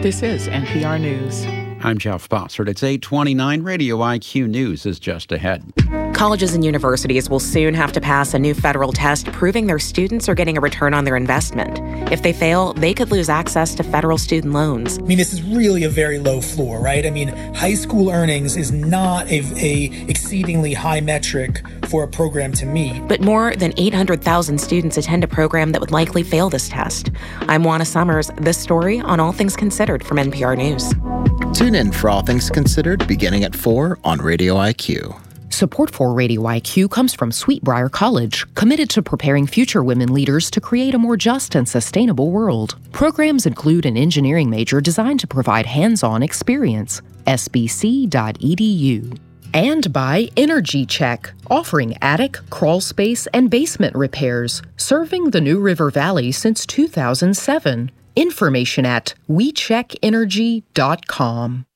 This is NPR News. I'm Jeff Bossert. It's 8:29. Radio IQ News is just ahead. Colleges and universities will soon have to pass a new federal test proving their students are getting a return on their investment. If they fail, they could lose access to federal student loans. I mean, this is really a very low floor, right? I mean, high school earnings is not a exceedingly high metric for a program to meet. But more than 800,000 students attend a program that would likely fail this test. I'm Juana Summers. This story on All Things Considered from NPR News. Tune in for All Things Considered beginning at 4 on Radio IQ. Support for Radio IQ comes from Sweetbriar College, committed to preparing future women leaders to create a more just and sustainable world. Programs include an engineering major designed to provide hands-on experience. sbc.edu. And by Energy Check, offering attic, crawl space, and basement repairs, serving the New River Valley since 2007. Information at wecheckenergy.com.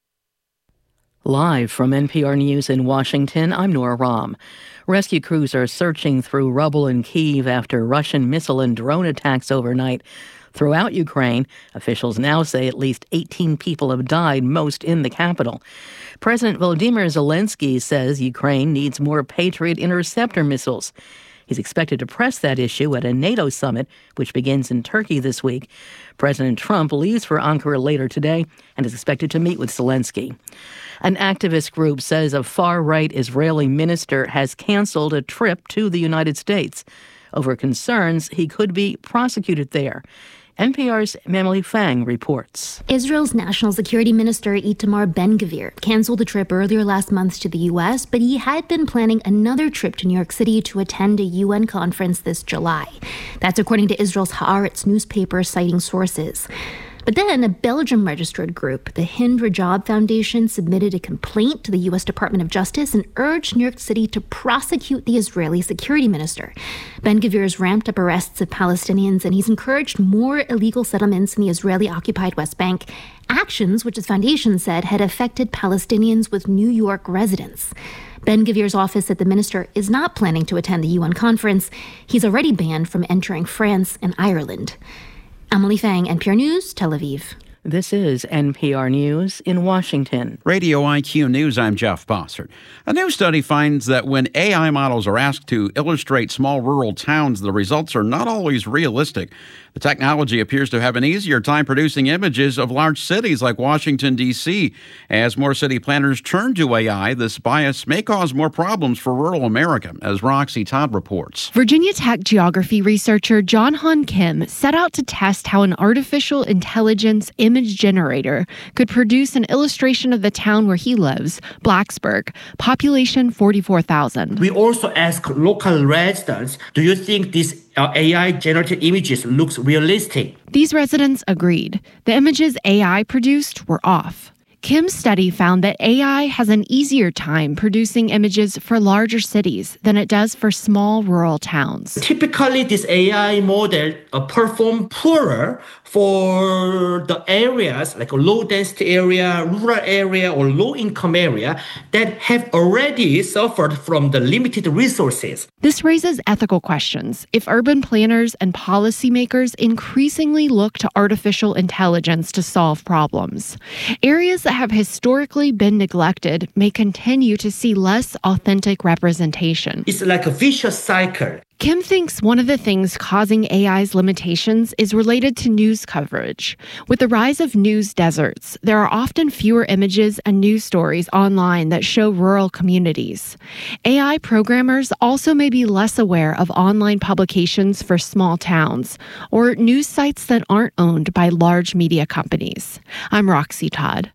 Live from NPR News in Washington, I'm Nora Rahm. Rescue crews are searching through rubble in Kyiv after Russian missile and drone attacks overnight. Throughout Ukraine, officials now say at least 18 people have died, most in the capital. President Volodymyr Zelensky says Ukraine needs more Patriot interceptor missiles. He's expected to press that issue at a NATO summit, which begins in Turkey this week. President Trump leaves for Ankara later today and is expected to meet with Zelensky. An activist group says a far-right Israeli minister has canceled a trip to the United States over concerns he could be prosecuted there. NPR's Emily Fang reports. Israel's National Security Minister Itamar Ben-Gvir canceled a trip earlier last month to the U.S., but he had been planning another trip to New York City to attend a UN conference this July. That's according to Israel's Haaretz newspaper, citing sources. But then a Belgium-registered group, the Hind Rajab Foundation, submitted a complaint to the U.S. Department of Justice and urged New York City to prosecute the Israeli security minister. Ben-Gvir's ramped up arrests of Palestinians, and he's encouraged more illegal settlements in the Israeli-occupied West Bank, actions which his foundation said had affected Palestinians with New York residents. Ben-Gvir's office said the minister is not planning to attend the UN conference. He's already banned from entering France and Ireland. Emily Fang, NPR News, Tel Aviv. This is NPR News in Washington. Radio IQ News, I'm Jeff Bossert. A new study finds that when AI models are asked to illustrate small rural towns, the results are not always realistic. The technology appears to have an easier time producing images of large cities like Washington, D.C. As more city planners turn to AI, this bias may cause more problems for rural America, as Roxy Todd reports. Virginia Tech geography researcher John Han Kim set out to test how an artificial intelligence image generator could produce an illustration of the town where he lives, Blacksburg, population 44,000. We also ask local residents, do you think this AI-generated images looks realistic? These residents agreed. The images AI produced were off. Kim's study found that AI has an easier time producing images for larger cities than it does for small rural towns. Typically, this AI model perform poorer for the areas like a low-density area, rural area, or low-income area that have already suffered from the limited resources. This raises ethical questions if urban planners and policymakers increasingly look to artificial intelligence to solve problems. Areas that have historically been neglected may continue to see less authentic representation. It's like a vicious cycle. Kim thinks one of the things causing AI's limitations is related to news coverage. With the rise of news deserts, there are often fewer images and news stories online that show rural communities. AI programmers also may be less aware of online publications for small towns or news sites that aren't owned by large media companies. I'm Roxy Todd.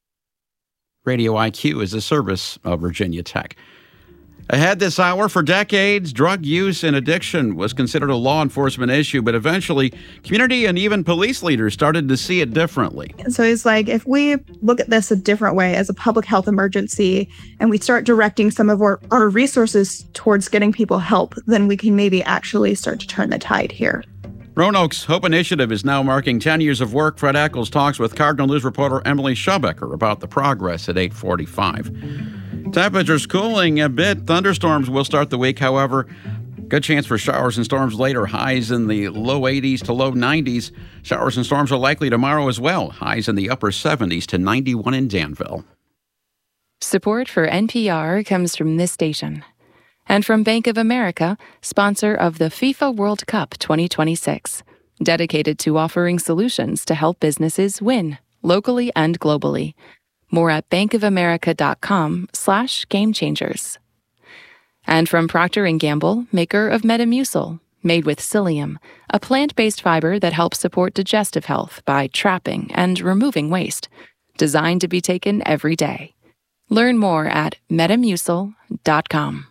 Radio IQ is a service of Virginia Tech. Ahead this hour, for decades, drug use and addiction was considered a law enforcement issue, but eventually community and even police leaders started to see it differently. So it's like, if we look at this a different way as a public health emergency and we start directing some of our resources towards getting people help, then we can maybe actually start to turn the tide here. Roanoke's Hope Initiative is now marking 10 years of work. Fred Eccles talks with Cardinal News reporter Emily Schubecker about the progress at 8:45. Temperatures cooling a bit. Thunderstorms will start the week, however. Good chance for showers and storms later. Highs in the low 80s to low 90s. Showers and storms are likely tomorrow as well. Highs in the upper 70s to 91 in Danville. Support for NPR comes from this station and from Bank of America, sponsor of the FIFA World Cup 2026, dedicated to offering solutions to help businesses win locally and globally. More at bankofamerica.com/gamechangers. And from Procter & Gamble, maker of Metamucil, made with psyllium, a plant-based fiber that helps support digestive health by trapping and removing waste, designed to be taken every day. Learn more at metamucil.com.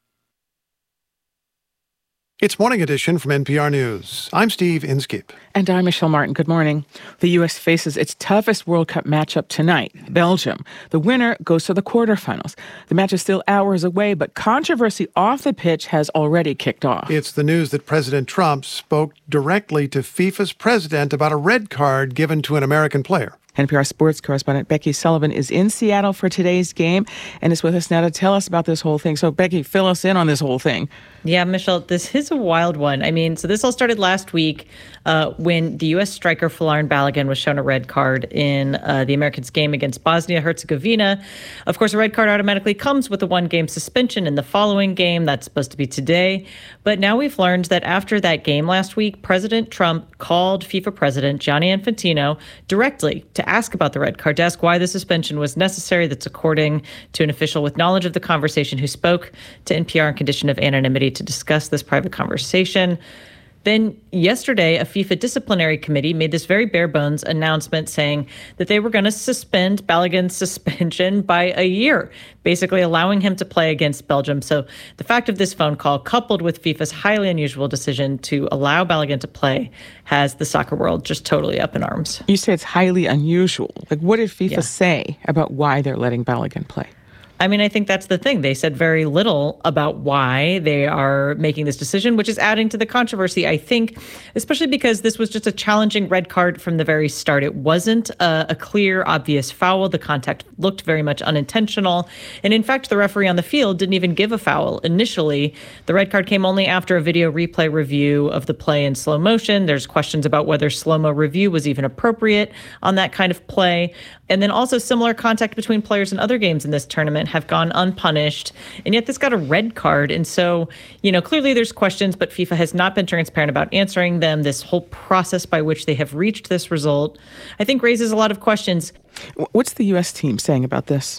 It's Morning Edition from NPR News. I'm Steve Inskip. And I'm Michelle Martin. Good morning. The U.S. faces its toughest World Cup matchup tonight, Belgium. The winner goes to the quarterfinals. The match is still hours away, but controversy off the pitch has already kicked off. It's the news that President Trump spoke directly to FIFA's president about a red card given to an American player. NPR sports correspondent Becky Sullivan is in Seattle for today's game and is with us now to tell us about this whole thing. So, Becky, fill us in on this whole thing. Yeah, Michelle, this is a wild one. I mean, so this all started last week when the U.S. striker Folarin Balogun was shown a red card in the Americans' game against Bosnia-Herzegovina. Of course, a red card automatically comes with a one-game suspension in the following game. That's supposed to be today. But now we've learned that after that game last week, President Trump called FIFA President Gianni Infantino directly to ask about the red card, to ask why the suspension was necessary. That's according to an official with knowledge of the conversation who spoke to NPR on condition of anonymity to discuss this private conversation. Then yesterday, a FIFA disciplinary committee made this very bare bones announcement saying that they were going to suspend Balogun's suspension by a year, basically allowing him to play against Belgium. So the fact of this phone call, coupled with FIFA's highly unusual decision to allow Balogun to play, has the soccer world just totally up in arms. You say it's highly unusual. Like, what did FIFA say about why they're letting Balogun play? I mean, I think that's the thing. They said very little about why they are making this decision, which is adding to the controversy, I think, especially because this was just a challenging red card from the very start. It wasn't a clear, obvious foul. The contact looked very much unintentional. And in fact, the referee on the field didn't even give a foul initially. The red card came only after a video replay review of the play in slow motion. There's questions about whether slow-mo review was even appropriate on that kind of play. And then also similar contact between players in other games in this tournament have gone unpunished. And yet this got a red card. And so, clearly there's questions, but FIFA has not been transparent about answering them. This whole process by which they have reached this result, I think, raises a lot of questions. What's the U.S. team saying about this?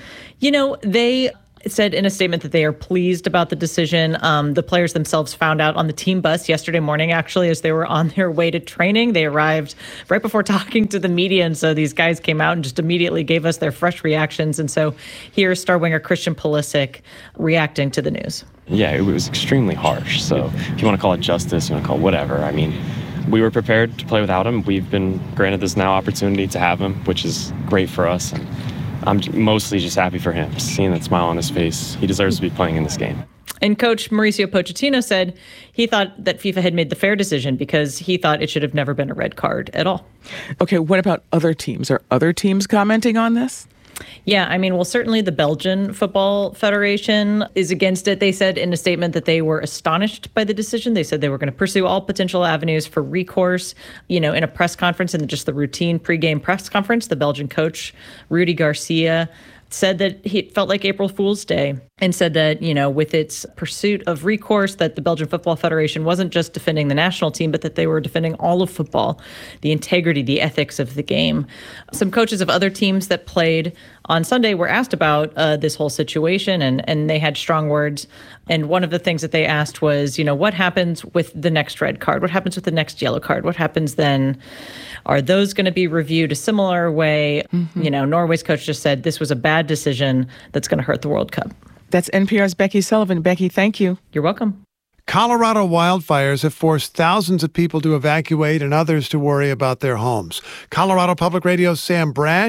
They said in a statement that they are pleased about the decision. The players themselves found out on the team bus yesterday morning, actually, as they were on their way to training. They arrived right before talking to the media. And so these guys came out and just immediately gave us their fresh reactions. And so here's star winger Christian Pulisic reacting to the news. Yeah, it was extremely harsh. So if you want to call it justice, you want to call it whatever. I mean, we were prepared to play without him. We've been granted this now opportunity to have him, which is great for us. And I'm mostly just happy for him, seeing that smile on his face. He deserves to be playing in this game. And coach Mauricio Pochettino said he thought that FIFA had made the fair decision because he thought it should have never been a red card at all. Okay, what about other teams? Are other teams commenting on this? Yeah, I mean, well, certainly the Belgian Football Federation is against it. They said in a statement that they were astonished by the decision. They said they were going to pursue all potential avenues for recourse. In a press conference, in just the routine pregame press conference, the Belgian coach, Rudy Garcia, said that he felt like April Fool's Day and said that, with its pursuit of recourse, that the Belgian Football Federation wasn't just defending the national team, but that they were defending all of football, the integrity, the ethics of the game. Some coaches of other teams that played on Sunday were asked about this whole situation, and they had strong words. And one of the things that they asked was, what happens with the next red card? What happens with the next yellow card? What happens then? Are those going to be reviewed a similar way? Mm-hmm. Norway's coach just said this was a bad decision that's going to hurt the World Cup. That's NPR's Becky Sullivan. Becky, thank you. You're welcome. Colorado wildfires have forced thousands of people to evacuate and others to worry about their homes. Colorado Public Radio's Sam Brash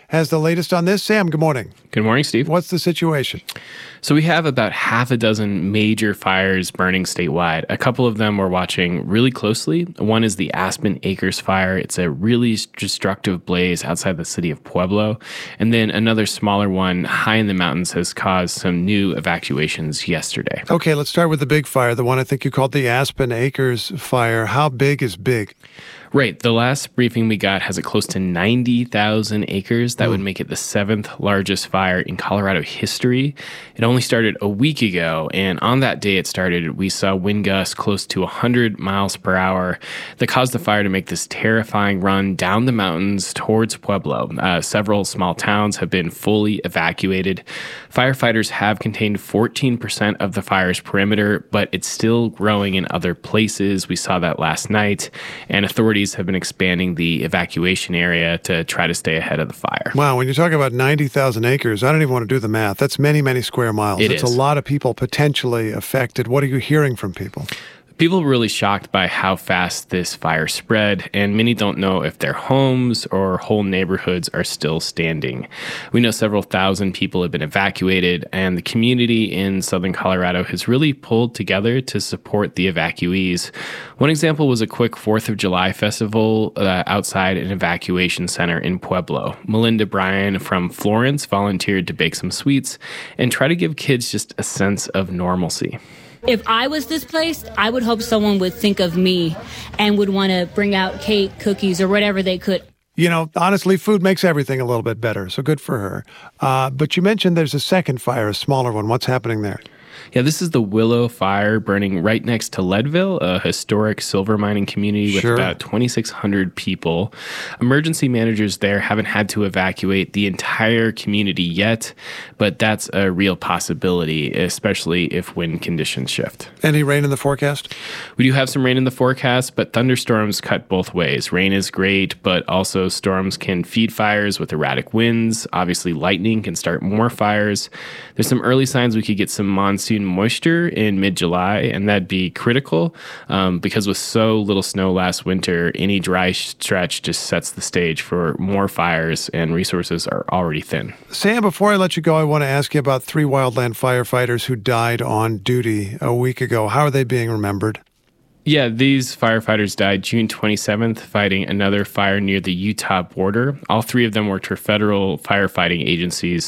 has the latest on this. Sam, good morning. Good morning, Steve. What's the situation? So we have about half a dozen major fires burning statewide. A couple of them we're watching really closely. One is the Aspen Acres fire. It's a really destructive blaze outside the city of Pueblo. And then another smaller one high in the mountains has caused some new evacuations yesterday. Okay, let's start with the big fire, the one I think you called the Aspen Acres fire. How big is big? Right. The last briefing we got has it close to 90,000 acres. That would make it the 7th largest fire in Colorado history. It only started a week ago, and on that day it started, we saw wind gusts close to 100 miles per hour that caused the fire to make this terrifying run down the mountains towards Pueblo. Several small towns have been fully evacuated. Firefighters have contained 14% of the fire's perimeter, but it's still growing in other places. We saw that last night, and authorities have been expanding the evacuation area to try to stay ahead of the fire. Wow, when you talk about 90,000 acres, I don't even want to do the math. That's many, many square miles. It's a lot of people potentially affected. What are you hearing from people? People were really shocked by how fast this fire spread, and many don't know if their homes or whole neighborhoods are still standing. We know several thousand people have been evacuated, and the community in southern Colorado has really pulled together to support the evacuees. One example was a quick 4th of July festival outside an evacuation center in Pueblo. Melinda Bryan from Florence volunteered to bake some sweets and try to give kids just a sense of normalcy. If I was displaced, I would hope someone would think of me and would want to bring out cake, cookies, or whatever they could. You know, honestly, food makes everything a little bit better, so good for her. But you mentioned there's a second fire, a smaller one. What's happening there? Yeah, this is the Willow Fire burning right next to Leadville, a historic silver mining community with about 2,600 people. Emergency managers there haven't had to evacuate the entire community yet, but that's a real possibility, especially if wind conditions shift. Any rain in the forecast? We do have some rain in the forecast, but thunderstorms cut both ways. Rain is great, but also storms can feed fires with erratic winds. Obviously, lightning can start more fires. There's some early signs we could get some monsoon moisture in mid-July, and that'd be critical because with so little snow last winter, any dry stretch just sets the stage for more fires, and resources are already thin. Sam, before I let you go, I want to ask you about 3 wildland firefighters who died on duty a week ago. How are they being remembered? Yeah, these firefighters died June 27th fighting another fire near the Utah border. All 3 of them worked for federal firefighting agencies.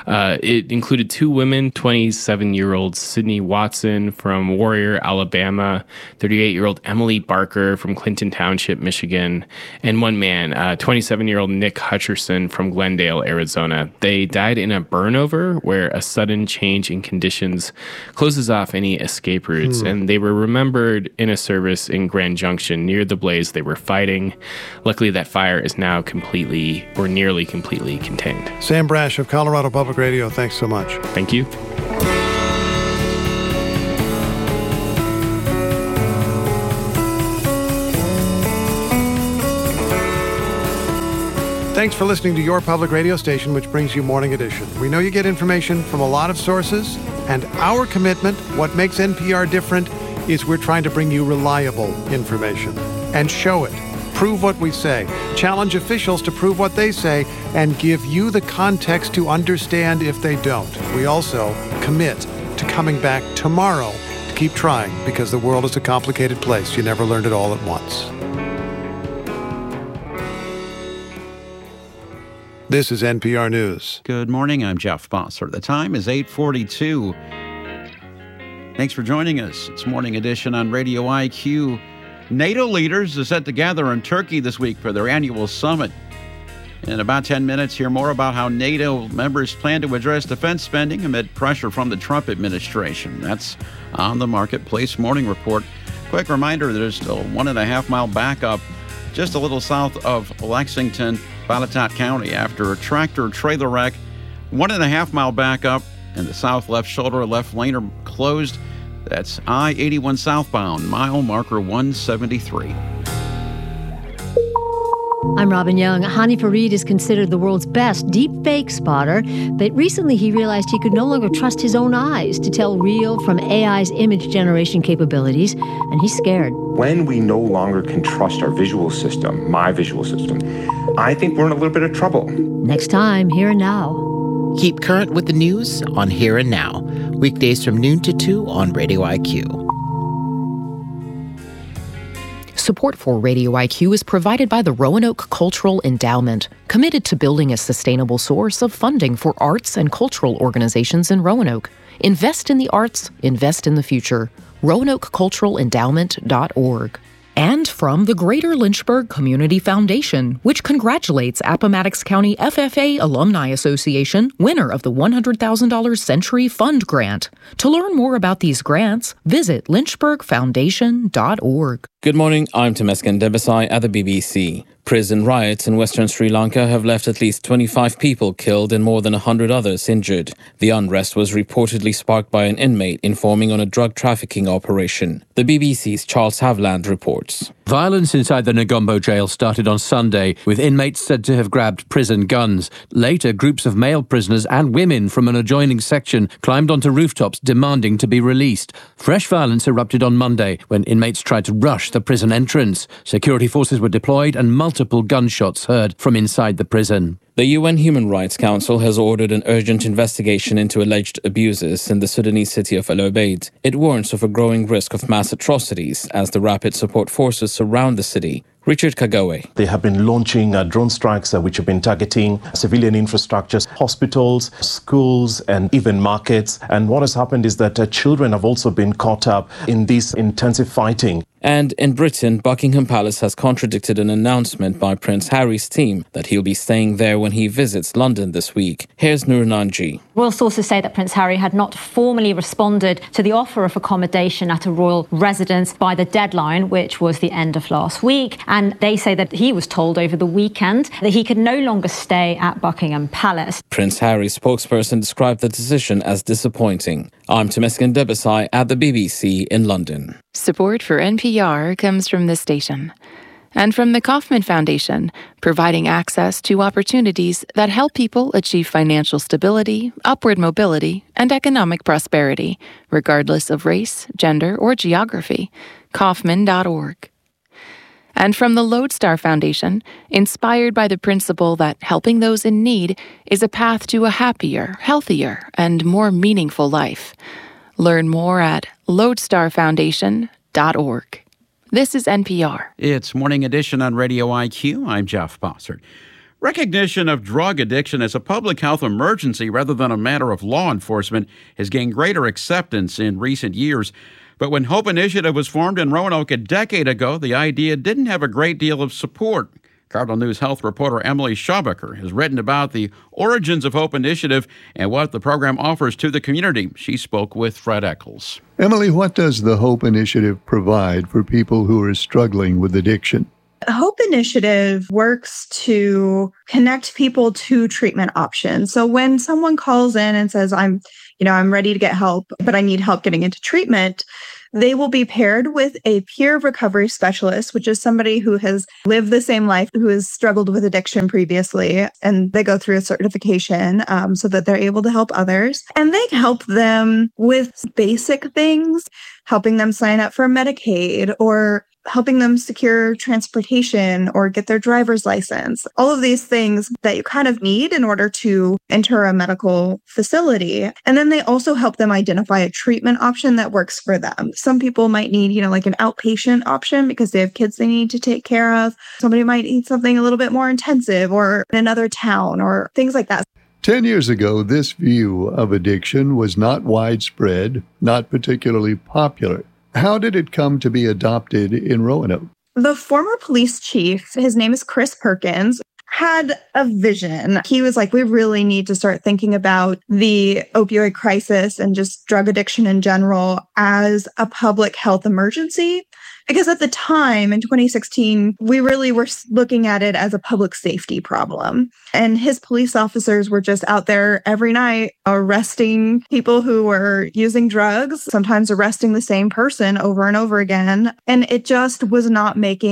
It included 2 women, 27-year-old Sydney Watson from Warrior, Alabama, 38-year-old Emily Barker from Clinton Township, Michigan, and 1 man, 27-year-old Nick Hutcherson from Glendale, Arizona. They died in a burnover where a sudden change in conditions closes off any escape routes, and they were remembered in a service in Grand Junction near the blaze they were fighting. Luckily, that fire is now completely or nearly completely contained. Sam Brash of Colorado Public Radio, thanks so much. Thank you. Thanks for listening to your public radio station, which brings you Morning Edition. We know you get information from a lot of sources, and our commitment, what makes NPR different, is we're trying to bring you reliable information and show it. Prove what we say. Challenge officials to prove what they say and give you the context to understand if they don't. We also commit to coming back tomorrow to keep trying because the world is a complicated place. You never learned it all at once. This is NPR News. Good morning. I'm Jeff Bossert. The time is 8:42. Thanks for joining us. It's Morning Edition on Radio IQ. NATO leaders are set to gather in Turkey this week for their annual summit. In about 10 minutes, hear more about how NATO members plan to address defense spending amid pressure from the Trump administration. That's on the Marketplace Morning Report. Quick reminder, there's a 1.5-mile backup just a little south of Lexington, Botetourt County, after a tractor-trailer wreck. 1.5-mile backup, and the south left shoulder, left lane are closed. That's I-81 southbound, mile marker 173. I'm Robin Young. Hany Farid is considered the world's best deepfake spotter, but recently he realized he could no longer trust his own eyes to tell real from AI's image generation capabilities, and he's scared. When we no longer can trust our visual system, my visual system, I think we're in a little bit of trouble. Next time, Here and Now. Keep current with the news on Here and Now, weekdays from noon to 2 on Radio IQ. Support for Radio IQ is provided by the Roanoke Cultural Endowment, committed to building a sustainable source of funding for arts and cultural organizations in Roanoke. Invest in the arts, invest in the future. RoanokeCulturalEndowment.org. And from the Greater Lynchburg Community Foundation, which congratulates Appomattox County FFA Alumni Association, winner of the $100,000 Century Fund Grant. To learn more about these grants, visit lynchburgfoundation.org. Good morning, I'm Temesgen Debesai at the BBC. Prison riots in western Sri Lanka have left at least 25 people killed and more than 100 others injured. The unrest was reportedly sparked by an inmate informing on a drug trafficking operation. The BBC's Charles Havland reports. Violence inside the Negombo jail started on Sunday, with inmates said to have grabbed prison guns. Later, groups of male prisoners and women from an adjoining section climbed onto rooftops demanding to be released. Fresh violence erupted on Monday when inmates tried to rush the prison entrance. Security forces were deployed and multiple gunshots heard from inside the prison. The UN Human Rights Council has ordered an urgent investigation into alleged abuses in the Sudanese city of El Obeid. It warns of a growing risk of mass atrocities as the rapid support forces surround the city. Richard Kagawe. They have been launching drone strikes which have been targeting civilian infrastructures, hospitals, schools, and even markets. And what has happened is that children have also been caught up in this intensive fighting. And in Britain, Buckingham Palace has contradicted an announcement by Prince Harry's team that he'll be staying there when he visits London this week. Here's Noor Nanji. Royal sources say that Prince Harry had not formally responded to the offer of accommodation at a royal residence by the deadline, which was the end of last week. And they say that he was told over the weekend that he could no longer stay at Buckingham Palace. Prince Harry's spokesperson described the decision as disappointing. I'm Temesgen Debesai at the BBC in London. Support for NPR comes from this station and from the Kauffman Foundation, providing access to opportunities that help people achieve financial stability, upward mobility, and economic prosperity, regardless of race, gender, or geography. Kauffman.org. And from the Lodestar Foundation, inspired by the principle that helping those in need is a path to a happier, healthier, and more meaningful life. Learn more at lodestarfoundation.org. This is NPR. It's Morning Edition on Radio IQ. I'm Jeff Bossert. Recognition of drug addiction as a public health emergency rather than a matter of law enforcement has gained greater acceptance in recent years. But when Hope Initiative was formed in Roanoke a decade ago, the idea didn't have a great deal of support. Cardinal News health reporter Emily Schabacher has written about the origins of Hope Initiative and what the program offers to the community. She spoke with Fred Eccles. Emily, what does the Hope Initiative provide for people who are struggling with addiction? Hope Initiative works to connect people to treatment options. So when someone calls in and says, I'm ready to get help, but I need help getting into treatment, they will be paired with a peer recovery specialist, which is somebody who has lived the same life, who has struggled with addiction previously, and they go through a certification so that they're able to help others. And they help them with basic things, helping them sign up for Medicaid or helping them secure transportation or get their driver's license. All of these things that you kind of need in order to enter a medical facility. And then they also help them identify a treatment option that works for them. Some people might need, like an outpatient option because they have kids they need to take care of. Somebody might need something a little bit more intensive or in another town or things like that. 10 years ago, this view of addiction was not widespread, not particularly popular. How did it come to be adopted in Roanoke? The former police chief, his name is Chris Perkins, had a vision. He was like, we really need to start thinking about the opioid crisis and just drug addiction in general as a public health emergency. Because at the time, in 2016, we really were looking at it as a public safety problem. And his police officers were just out there every night arresting people who were using drugs, sometimes arresting the same person over and over again. And it just was not making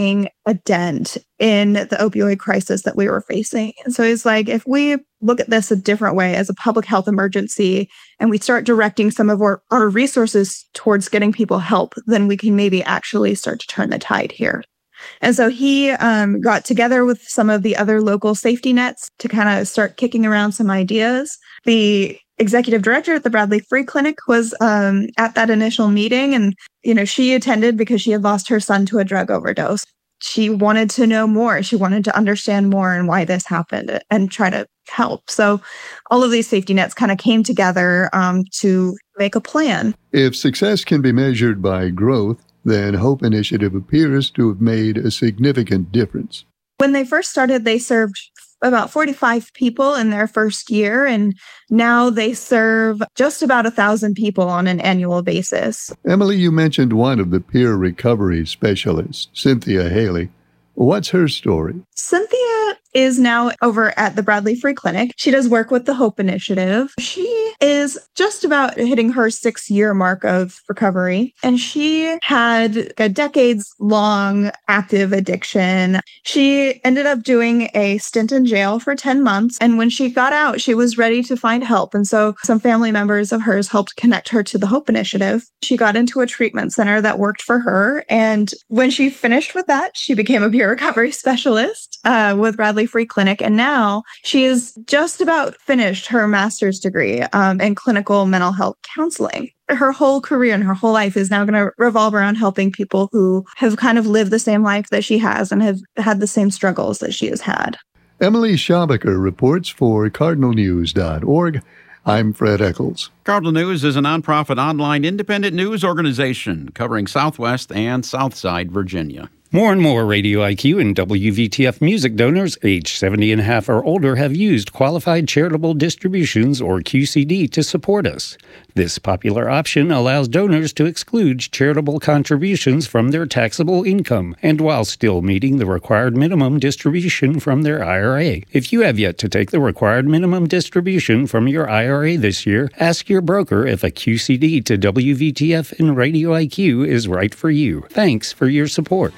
a dent in the opioid crisis that we were facing. And so he's like, if we look at this a different way as a public health emergency and we start directing some of our resources towards getting people help, then we can maybe actually start to turn the tide here. And so he got together with some of the other local safety nets to kind of start kicking around some ideas. The executive director at the Bradley Free Clinic was at that initial meeting. And, she attended because she had lost her son to a drug overdose. She wanted to know more. She wanted to understand more and why this happened and try to help. So all of these safety nets kind of came together to make a plan. If success can be measured by growth, then Hope Initiative appears to have made a significant difference. When they first started, they served about 45 people in their first year, and now they serve just about 1,000 people on an annual basis. Emily, you mentioned one of the peer recovery specialists, Cynthia Haley. What's her story? Cynthia is now over at the Bradley Free Clinic. She does work with the Hope Initiative. She is just about hitting her 6-year mark of recovery. And she had a decades-long active addiction. She ended up doing a stint in jail for 10 months. And when she got out, she was ready to find help. And so some family members of hers helped connect her to the Hope Initiative. She got into a treatment center that worked for her. And when she finished with that, she became a peer recovery specialist with Bradley Free Clinic. And now she is just about finished her master's degree in clinical mental health counseling. Her whole career and her whole life is now going to revolve around helping people who have kind of lived the same life that she has and have had the same struggles that she has had. Emily Schabacker reports for cardinalnews.org. I'm Fred Eccles. Cardinal News is a nonprofit online independent news organization covering Southwest and Southside Virginia. More and more Radio IQ and WVTF music donors aged 70 and a half or older have used Qualified Charitable Distributions, or QCD, to support us. This popular option allows donors to exclude charitable contributions from their taxable income, and while still meeting the required minimum distribution from their IRA. If you have yet to take the required minimum distribution from your IRA this year, ask your broker if a QCD to WVTF and Radio IQ is right for you. Thanks for your support.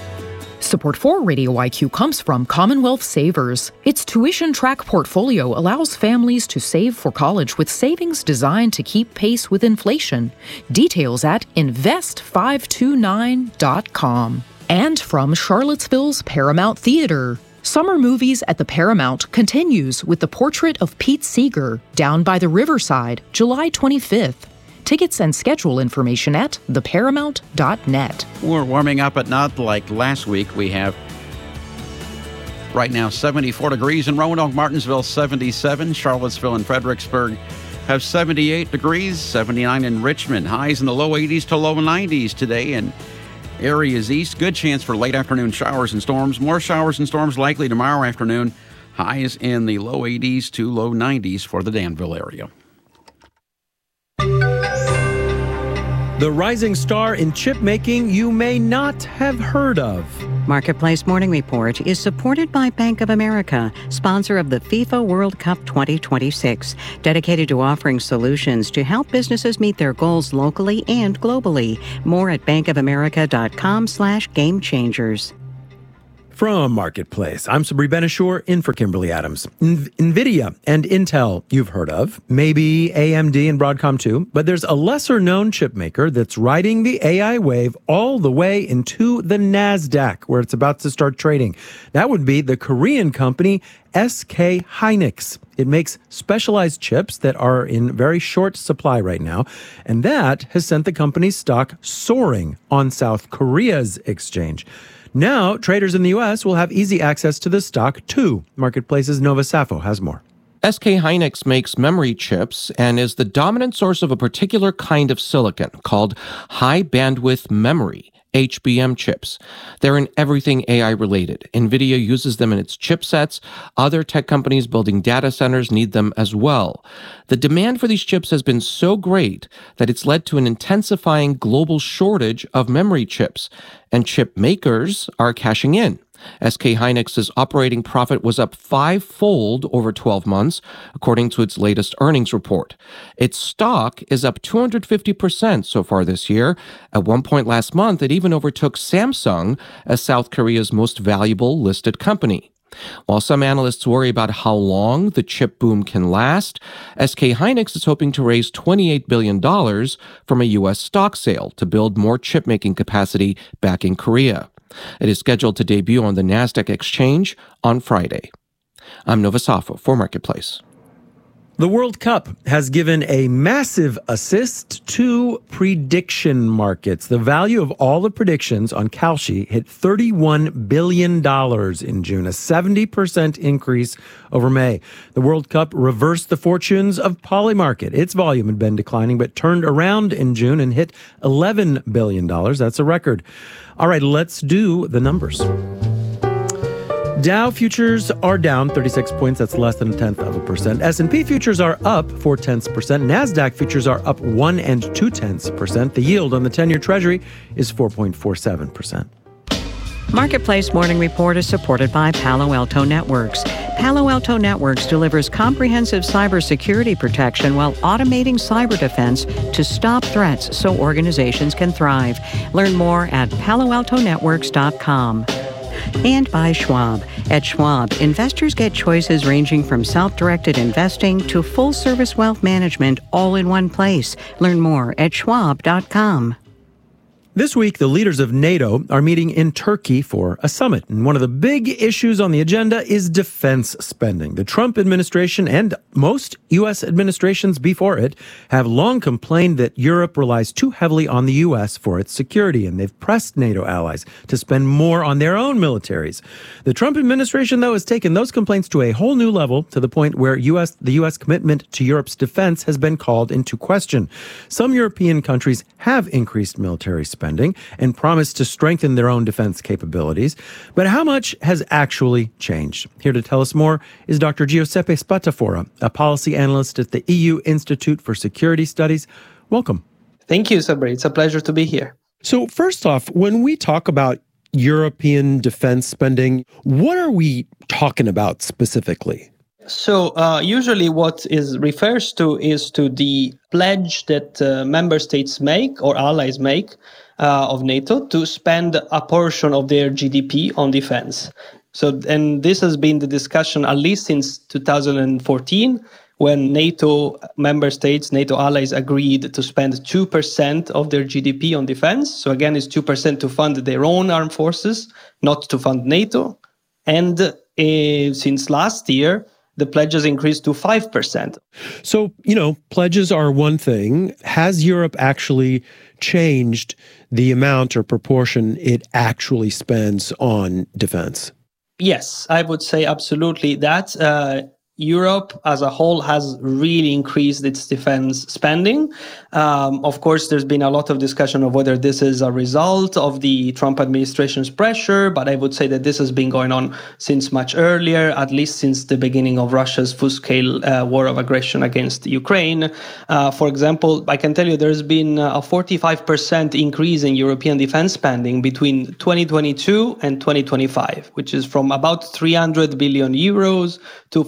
Support for Radio IQ comes from Commonwealth Savers. Its tuition track portfolio allows families to save for college with savings designed to keep pace with inflation. Details at invest529.com. And from Charlottesville's Paramount Theater. Summer Movies at the Paramount continues with The Portrait of Pete Seeger, Down by the Riverside, July 25th. Tickets and schedule information at theparamount.net. We're warming up, but not like last week. We have right now 74 degrees in Roanoke, Martinsville 77, Charlottesville and Fredericksburg have 78 degrees, 79 in Richmond, highs in the low 80s to low 90s today, and areas east, good chance for late afternoon showers and storms. More showers and storms likely tomorrow afternoon, highs in the low 80s to low 90s for the Danville area. The rising star in chip making you may not have heard of. Marketplace Morning Report is supported by Bank of America, sponsor of the FIFA World Cup 2026, dedicated to offering solutions to help businesses meet their goals locally and globally. More at bankofamerica.com/gamechangers. From Marketplace, I'm Sabri Benishore, in for Kimberly Adams. NVIDIA and Intel you've heard of, maybe AMD and Broadcom too, but there's a lesser-known chip maker that's riding the AI wave all the way into the NASDAQ, where it's about to start trading. That would be the Korean company SK Hynix. It makes specialized chips that are in very short supply right now, and that has sent the company's stock soaring on South Korea's exchange. Now, traders in the U.S. will have easy access to the stock, too. Marketplace's Nova Safo has more. SK Hynix makes memory chips and is the dominant source of a particular kind of silicon called high-bandwidth memory, HBM chips. They're in everything AI-related. NVIDIA uses them in its chipsets. Other tech companies building data centers need them as well. The demand for these chips has been so great that it's led to an intensifying global shortage of memory chips, and chip makers are cashing in. SK Hynix's operating profit was up five-fold over 12 months, according to its latest earnings report. Its stock is up 250% so far this year. At one point last month, it even overtook Samsung as South Korea's most valuable listed company. While some analysts worry about how long the chip boom can last, SK Hynix is hoping to raise $28 billion from a U.S. stock sale to build more chip-making capacity back in Korea. It is scheduled to debut on the Nasdaq exchange on Friday. I'm Nova Safo for Marketplace. The World Cup has given a massive assist to prediction markets. The value of all the predictions on Kalshi hit $31 billion in June, a 70% increase over May. The World Cup reversed the fortunes of Polymarket. Its volume had been declining, but turned around in June and hit $11 billion. That's a record. All right, let's do the numbers. Dow futures are down 36 points. That's less than 0.1%. S&P futures are up 0.4%. NASDAQ futures are up 1 2/10%. The yield on the 10-year Treasury is 4.47%. Marketplace Morning Report is supported by Palo Alto Networks. Palo Alto Networks delivers comprehensive cybersecurity protection while automating cyber defense to stop threats so organizations can thrive. Learn more at paloaltonetworks.com. And by Schwab. At Schwab, investors get choices ranging from self-directed investing to full-service wealth management all in one place. Learn more at schwab.com. This week, the leaders of NATO are meeting in Turkey for a summit. And one of the big issues on the agenda is defense spending. The Trump administration and most U.S. administrations before it have long complained that Europe relies too heavily on the U.S. for its security, and they've pressed NATO allies to spend more on their own militaries. The Trump administration, though, has taken those complaints to a whole new level, to the point where the U.S. commitment to Europe's defense has been called into question. Some European countries have increased military spending and promised to strengthen their own defense capabilities. But how much has actually changed? Here to tell us more is Dr. Giuseppe Spatafora, a policy analyst at the EU Institute for Security Studies. Welcome. Thank you, Sabri. It's a pleasure to be here. So first off, when we talk about European defense spending, what are we talking about specifically? So usually what is refers to is to the pledge that member states make or allies make of NATO to spend a portion of their GDP on defense. So, and this has been the discussion at least since 2014, when NATO member states, NATO allies agreed to spend 2% of their GDP on defense. So again, it's 2% to fund their own armed forces, not to fund NATO. And since last year, the pledges increased to 5%. So, pledges are one thing. Has Europe actually changed the amount or proportion it actually spends on defense? Yes, I would say absolutely that. Europe as a whole has really increased its defense spending. Of course, there's been a lot of discussion of whether this is a result of the Trump administration's pressure, but I would say that this has been going on since much earlier, at least since the beginning of Russia's full-scale war of aggression against Ukraine. For example, I can tell you there's been a 45% increase in European defense spending between 2022 and 2025, which is from about 300 billion euros to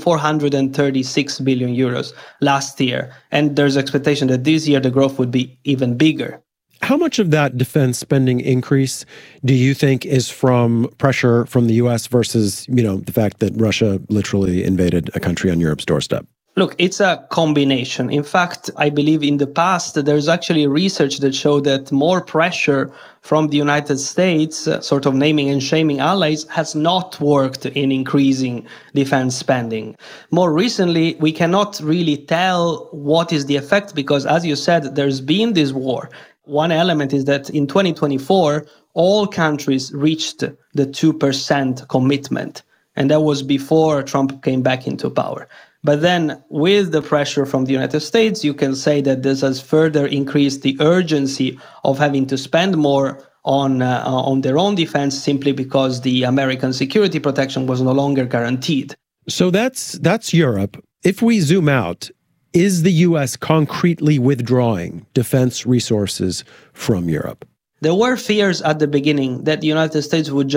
436 billion euros last year. And there's expectation that this year the growth would be even bigger. How much of that defense spending increase do you think is from pressure from the U.S. versus, the fact that Russia literally invaded a country on Europe's doorstep? Look, it's a combination. In fact, I believe in the past, there's actually research that showed that more pressure from the United States, sort of naming and shaming allies, has not worked in increasing defense spending. More recently, we cannot really tell what is the effect because, as you said, there's been this war. One element is that in 2024, all countries reached the 2% commitment. And that was before Trump came back into power. But then with the pressure from the United States, you can say that this has further increased the urgency of having to spend more on their own defense simply because the American security protection was no longer guaranteed. So that's Europe. If we zoom out, is the U.S. concretely withdrawing defense resources from Europe? There were fears at the beginning that the United States would just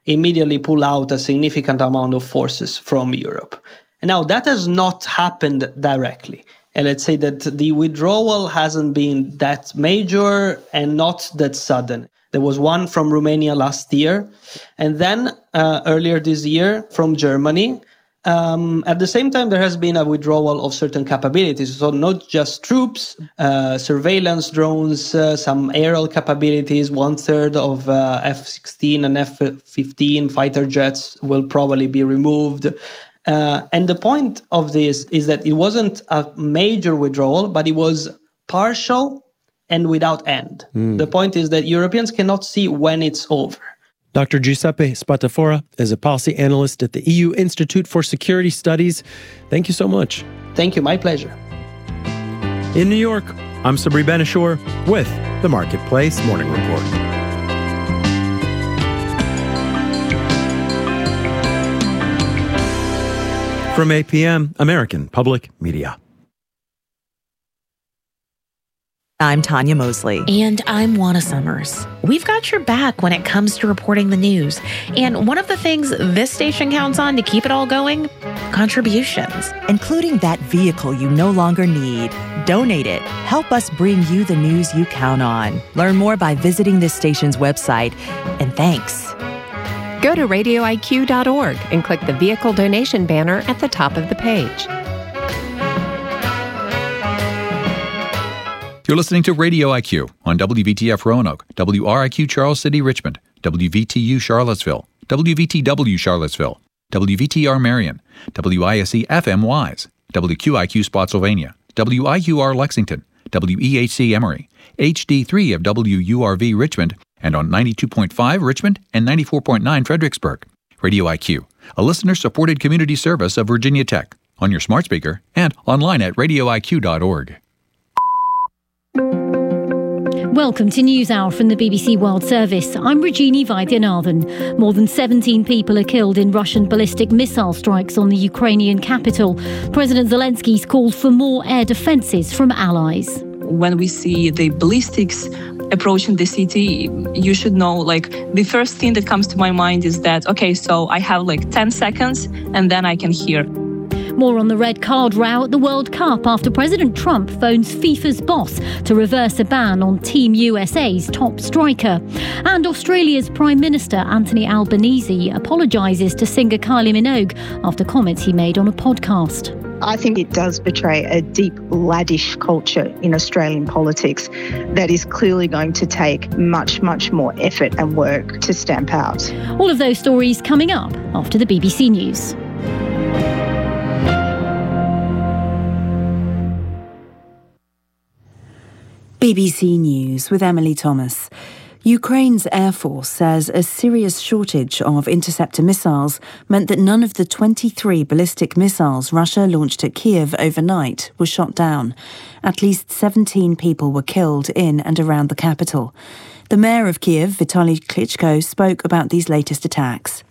immediately pull out a significant amount of forces from Europe. And now that has not happened directly. And let's say that the withdrawal hasn't been that major and not that sudden. There was one from Romania last year, and then earlier this year from Germany. At the same time, there has been a withdrawal of certain capabilities. So not just troops, surveillance drones, some aerial capabilities, 1/3 of F-16 and F-15 fighter jets will probably be removed. And the point of this is that it wasn't a major withdrawal, but it was partial and without end. The point is that Europeans cannot see when it's over. Dr. Giuseppe Spatafora is a policy analyst at the EU Institute for Security Studies. Thank you so much. Thank you. My pleasure. In New York, I'm Sabri Ben-Achour with the Marketplace Morning Report. From APM, American Public Media. I'm Tanya Mosley. And I'm Juana Summers. We've got your back when it comes to reporting the news. And one of the things this station counts on to keep it all going, contributions. Including that vehicle you no longer need. Donate it. Help us bring you the news you count on. Learn more by visiting this station's website. And thanks. Go to radioiq.org and click the vehicle donation banner at the top of the page. You're listening to Radio IQ on WVTF Roanoke, WRIQ Charles City Richmond, WVTU Charlottesville, WVTW Charlottesville, WVTR Marion, WISE FM Wise, WQIQ Spotsylvania, WIQR Lexington, WEHC Emory, HD3 of WURV Richmond, and on 92.5 Richmond and 94.9 Fredericksburg. Radio IQ, a listener-supported community service of Virginia Tech, on your smart speaker and online at radioiq.org. Welcome to NewsHour from the BBC World Service. I'm Regini Vaidyanathan. More than 17 people are killed in Russian ballistic missile strikes on the Ukrainian capital. President Zelensky's called for more air defences from allies. When we see the ballistics approaching the city, you should know, the first thing that comes to my mind is that, okay, so I have 10 seconds and then I can hear. More on the red card row at the World Cup after President Trump phones FIFA's boss to reverse a ban on Team USA's top striker. And Australia's Prime Minister Anthony Albanese apologises to singer Kylie Minogue after comments he made on a podcast. I think it does betray a deep laddish culture in Australian politics that is clearly going to take much, much more effort and work to stamp out. All of those stories coming up after the BBC News. BBC News with Emily Thomas. Ukraine's Air Force says a serious shortage of interceptor missiles meant that none of the 23 ballistic missiles Russia launched at Kiev overnight were shot down. At least 17 people were killed in and around the capital. The mayor of Kiev, Vitaly Klitschko, spoke about these latest attacks.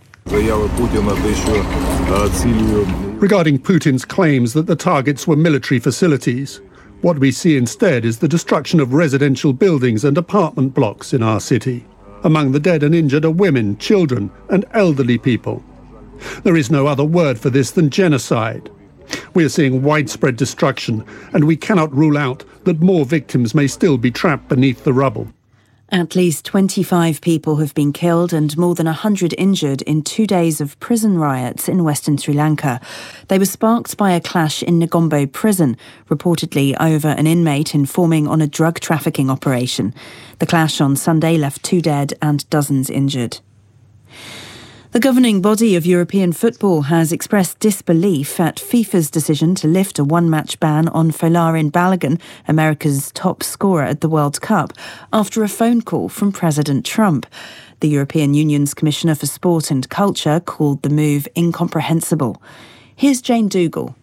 Regarding Putin's claims that the targets were military facilities, what we see instead is the destruction of residential buildings and apartment blocks in our city. Among the dead and injured are women, children, and elderly people. There is no other word for this than genocide. We are seeing widespread destruction, and we cannot rule out that more victims may still be trapped beneath the rubble. At least 25 people have been killed and more than 100 injured in 2 days of prison riots in western Sri Lanka. They were sparked by a clash in Negombo prison, reportedly over an inmate informing on a drug trafficking operation. The clash on Sunday left 2 dead and dozens injured. The governing body of European football has expressed disbelief at FIFA's decision to lift a one-match ban on Folarin Balogun, America's top scorer at the World Cup, after a phone call from President Trump. The European Union's Commissioner for Sport and Culture called the move incomprehensible. Here's Jane Dougal.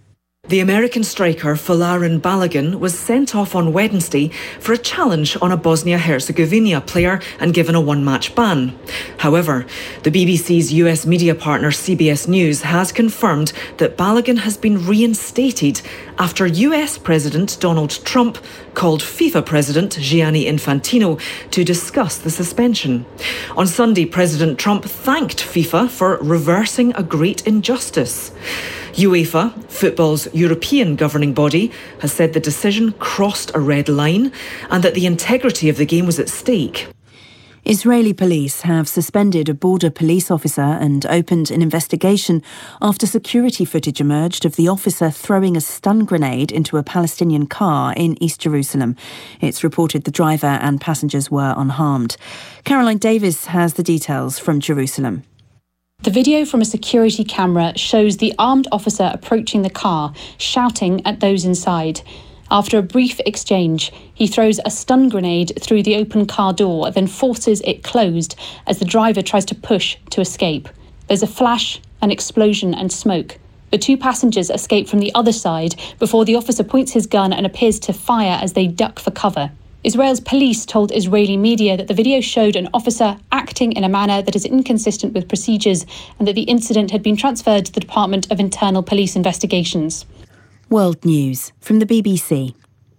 The American striker Folarin Balogun was sent off on Wednesday for a challenge on a Bosnia-Herzegovina player and given a one-match ban. However, the BBC's US media partner CBS News has confirmed that Balogun has been reinstated after US President Donald Trump called FIFA President Gianni Infantino to discuss the suspension. On Sunday, President Trump thanked FIFA for reversing a great injustice. UEFA, football's European governing body, has said the decision crossed a red line and that the integrity of the game was at stake. Israeli police have suspended a border police officer and opened an investigation after security footage emerged of the officer throwing a stun grenade into a Palestinian car in East Jerusalem. It's reported the driver and passengers were unharmed. Caroline Davis has the details from Jerusalem. The video from a security camera shows the armed officer approaching the car, shouting at those inside. After a brief exchange, he throws a stun grenade through the open car door, then forces it closed as the driver tries to push to escape. There's a flash, an explosion and smoke. The two passengers escape from the other side before the officer points his gun and appears to fire as they duck for cover. Israel's police told Israeli media that the video showed an officer acting in a manner that is inconsistent with procedures and that the incident had been transferred to the Department of Internal Police Investigations. World News from the BBC.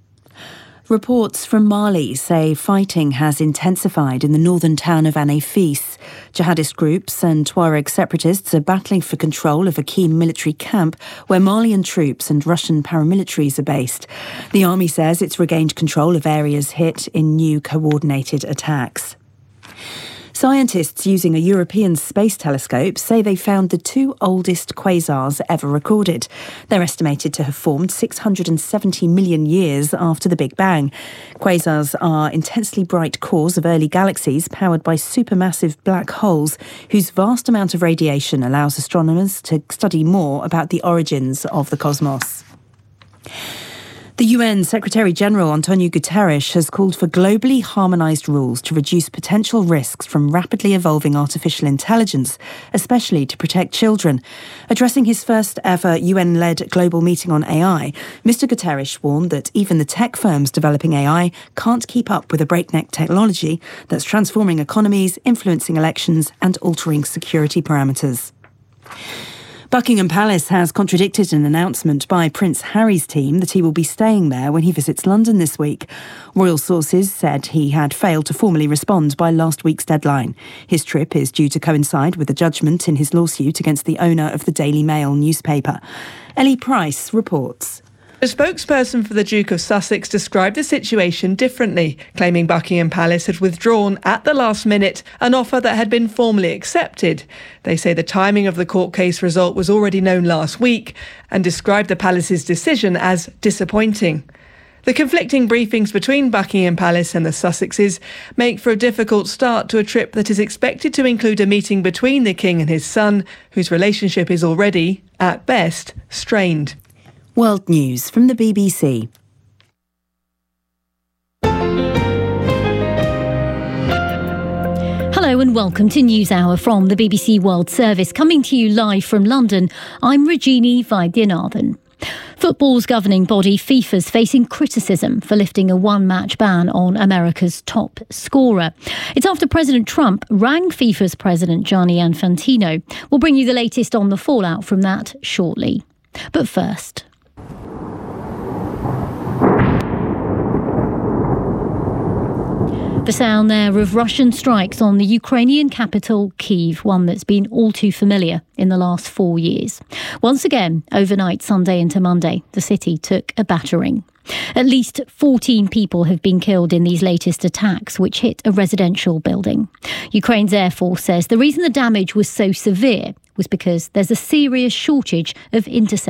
Reports from Mali say fighting has intensified in the northern town of Anafis. Jihadist groups and Tuareg separatists are battling for control of a key military camp where Malian troops and Russian paramilitaries are based. The army says it's regained control of areas hit in new coordinated attacks. Scientists using a European space telescope say they found the two oldest quasars ever recorded. They're estimated to have formed 670 million years after the Big Bang. Quasars are intensely bright cores of early galaxies powered by supermassive black holes whose vast amount of radiation allows astronomers to study more about the origins of the cosmos. The UN Secretary-General Antonio Guterres has called for globally harmonised rules to reduce potential risks from rapidly evolving artificial intelligence, especially to protect children. Addressing his first ever UN-led global meeting on AI, Mr. Guterres warned that even the tech firms developing AI can't keep up with a breakneck technology that's transforming economies, influencing elections and altering security parameters. Buckingham Palace has contradicted an announcement by Prince Harry's team that he will be staying there when he visits London this week. Royal sources said he had failed to formally respond by last week's deadline. His trip is due to coincide with a judgment in his lawsuit against the owner of the Daily Mail newspaper. Ellie Price reports. A spokesperson for the Duke of Sussex described the situation differently, claiming Buckingham Palace had withdrawn at the last minute an offer that had been formally accepted. They say the timing of the court case result was already known last week and described the Palace's decision as disappointing. The conflicting briefings between Buckingham Palace and the Sussexes make for a difficult start to a trip that is expected to include a meeting between the King and his son, whose relationship is already, at best, strained. World News from the BBC. Hello and welcome to NewsHour from the BBC World Service. Coming to you live from London, I'm Rajini Vaidyanathan. Football's governing body, FIFA's facing criticism for lifting a one-match ban on America's top scorer. It's after President Trump rang FIFA's president, Gianni Infantino. We'll bring you the latest on the fallout from that shortly. But first... the sound there of Russian strikes on the Ukrainian capital, Kyiv, one that's been all too familiar in the last 4 years. Once again, overnight, Sunday into Monday, the city took a battering. At least 14 people have been killed in these latest attacks, which hit a residential building. Ukraine's Air Force says the reason the damage was so severe was because there's a serious shortage of interceptors.